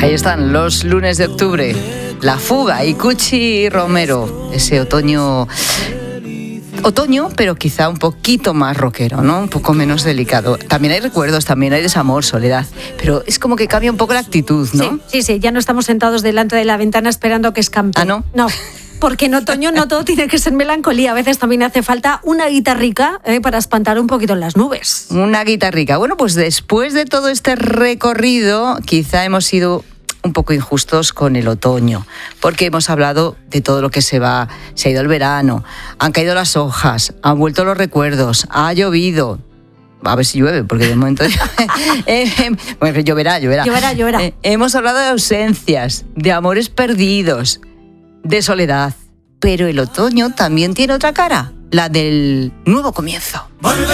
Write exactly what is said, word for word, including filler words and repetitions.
Ahí están los lunes de octubre, La Fuga y Cuchi Romero, ese otoño, otoño, pero quizá un poquito más rockero, ¿no? Un poco menos delicado. También hay recuerdos, también hay desamor, soledad, pero es como que cambia un poco la actitud, ¿no? Sí, sí, sí, ya no estamos sentados delante de la ventana esperando que escampe. ¿Ah, no? No. Porque en otoño no todo tiene que ser melancolía, a veces también hace falta una guitarrica eh, para espantar un poquito las nubes. Una guitarrica. Bueno, pues después de todo este recorrido, quizá hemos sido un poco injustos con el otoño, porque hemos hablado de todo lo que se va, se ha ido el verano, han caído las hojas, han vuelto los recuerdos, ha llovido. A ver si llueve, porque de momento... eh, bueno, lloverá, lloverá. Lloverá, lloverá. Eh, hemos hablado de ausencias, de amores perdidos, de soledad, pero el otoño también tiene otra cara, la del nuevo comienzo. Volveré